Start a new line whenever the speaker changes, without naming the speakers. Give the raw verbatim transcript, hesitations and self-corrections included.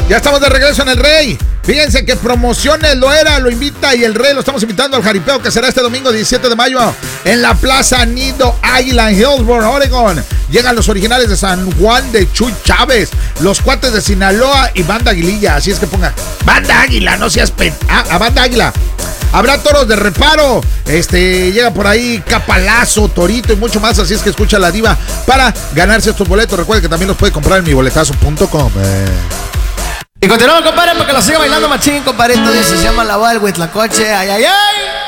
Ya estamos de regreso en el Rey. Fíjense que Promociones lo era, lo invita y el Rey lo estamos invitando al jaripeo que será este domingo diecisiete de mayo en la Plaza Nido Águila en Hillsboro, Oregon. Llegan los originales de San Juan de Chuy Chávez, los cuates de Sinaloa y Banda Aguililla. Así es que ponga Banda Águila, no seas pen... Ah, a Banda Águila. Habrá toros de reparo, este, llega por ahí Capalazo, Torito y mucho más, así es que escucha la diva para ganarse estos boletos. Recuerden que también los puede comprar en mi boletazo punto com. Eh.
Y continuamos, compadre, porque lo siga bailando machín, compadre. Esto se llama La Boda del Huitlacoche. Ay, ay, ay.